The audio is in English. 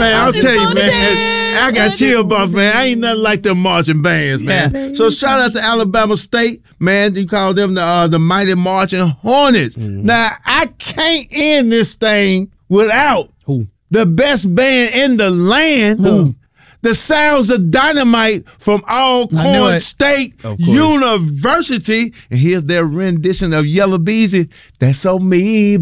Man, I'll tell you, man. I got chill bumps, man. I ain't nothing like them marching bands, man. Yeah. So shout out to Alabama State, man. You call them the Mighty Marching Hornets. Now, I can't end this thing without the best band in the land. The Sounds of Dynamite from Alcorn State University. And here's their rendition of Yellow Beezy. That's on me,